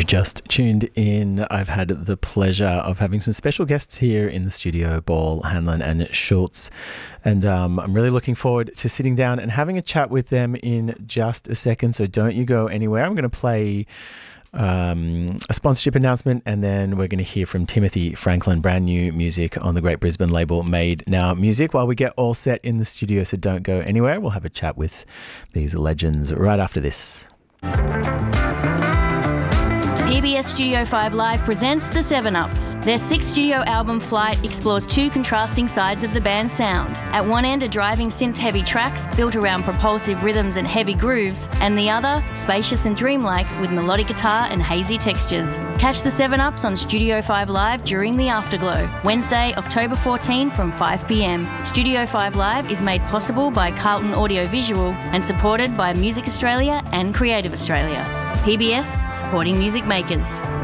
just tuned in, I've had the pleasure of having some special guests here in the studio, Ball, Hanlon and Schultz. And I'm really looking forward to sitting down and having a chat with them in just a second. So don't you go anywhere. I'm going to play a sponsorship announcement, and then we're going to hear from Timothy Franklin, brand new music on the Great Brisbane label Made Now Music, while we get all set in the studio. So don't go anywhere. We'll have a chat with these legends right after this. PBS Studio 5 Live presents The 7-Ups. Their sixth studio album, Flight, explores two contrasting sides of the band's sound. At one end are driving synth-heavy tracks built around propulsive rhythms and heavy grooves, and the other, spacious and dreamlike with melodic guitar and hazy textures. Catch The 7-Ups on Studio 5 Live during the Afterglow, Wednesday, October 14 from 5 p.m. Studio 5 Live is made possible by Carlton Audio Visual and supported by Music Australia and Creative Australia. PBS, supporting music makers.